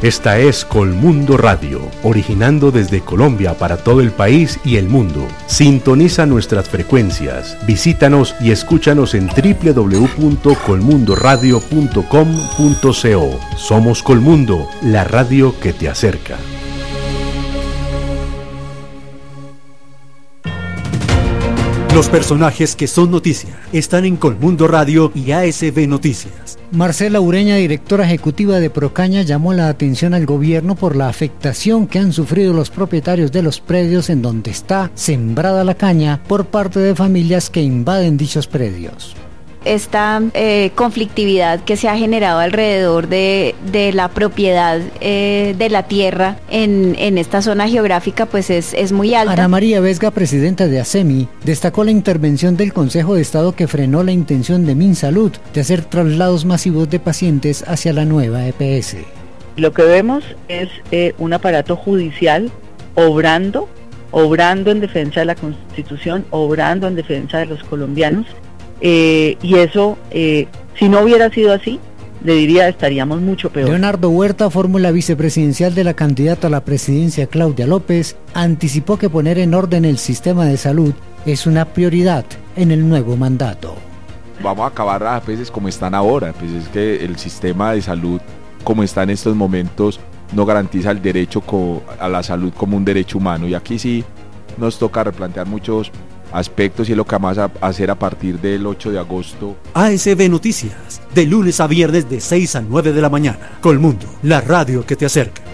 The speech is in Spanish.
Esta es Colmundo Radio, originando desde Colombia para todo el país y el mundo. Sintoniza nuestras frecuencias, visítanos y escúchanos en www.colmundoradio.com.co. Somos Colmundo, la radio que te acerca. Los personajes que son noticia están en Colmundo Radio y ASB Noticias. Marcela Ureña, directora ejecutiva de Procaña, llamó la atención al gobierno por la afectación que han sufrido los propietarios de los predios en donde está sembrada la caña por parte de familias que invaden dichos predios. Esta conflictividad que se ha generado alrededor de la propiedad de la tierra en esta zona geográfica pues es muy alta. Ana María Vesga, presidenta de ASEMI, destacó la intervención del Consejo de Estado que frenó la intención de Minsalud de hacer traslados masivos de pacientes hacia la nueva EPS. Lo que vemos es un aparato judicial obrando en defensa de la Constitución, obrando en defensa de los colombianos. Y eso, si no hubiera sido así, le diría estaríamos mucho peor. Leonardo Huerta, fórmula vicepresidencial de la candidata a la presidencia Claudia López, anticipó que poner en orden el sistema de salud es una prioridad en el nuevo mandato. Vamos a acabar las EPS como están ahora, pues es que el sistema de salud como está en estos momentos no garantiza el derecho a la salud como un derecho humano, y aquí sí nos toca replantear muchos aspectos y es lo que vamos a hacer a partir del 8 de agosto. ASB Noticias, de lunes a viernes de 6 a 9 de la mañana. Colmundo, la radio que te acerca.